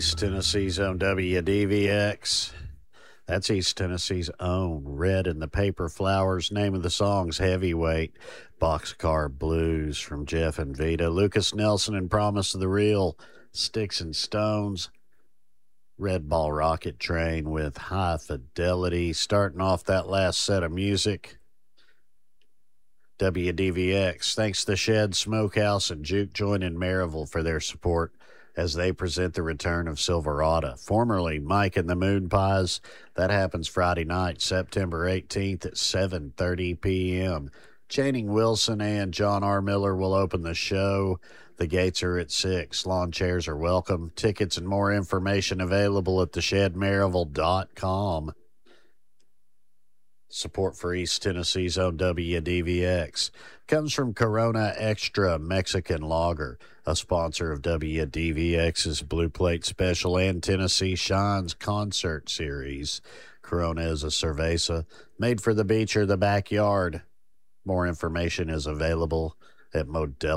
East Tennessee's own WDVX. That's East Tennessee's own Red and the Paper Flowers. Name of the song's Heavyweight. Boxcar Blues from Jeff and Vita. Lucas Nelson and Promise of the Real. Sticks and Stones. Red Ball Rocket Train with High Fidelity. Starting off that last set of music. WDVX. Thanks to the Shed Smokehouse and Juke Joint in Maryville for their support as they present the return of Silverado, formerly Mike and the Moon Pies. That happens Friday night, September 18th at 7:30 p.m. Channing Wilson and John R. Miller will open the show. The gates are at 6. Lawn chairs are welcome. Tickets and more information available at theshedmaryville.com. Support for East Tennessee's own WDVX comes from Corona Extra Mexican Lager, a sponsor of WDVX's Blue Plate Special and Tennessee Shines concert series. Corona is a cerveza made for the beach or the backyard. More information is available at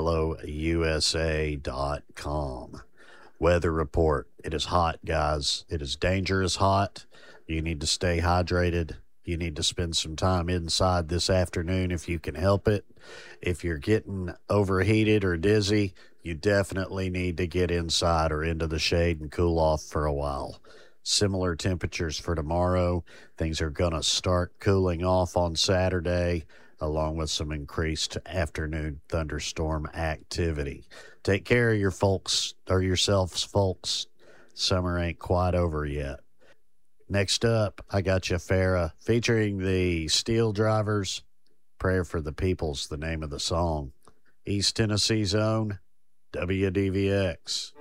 modelousa.com. Weather report. It is hot, guys. It is dangerous hot. You need to stay hydrated. You need to spend some time inside this afternoon if you can help it. If you're getting overheated or dizzy, you definitely need to get inside or into the shade and cool off for a while. Similar temperatures for tomorrow. Things are going to start cooling off on Saturday, along with some increased afternoon thunderstorm activity. Take care of your folks or yourselves, folks. Summer ain't quite over yet. Next up, I got you Farrah, featuring the Steel Drivers. Prayer for the People's the name of the song. East Tennessee's own WDVX.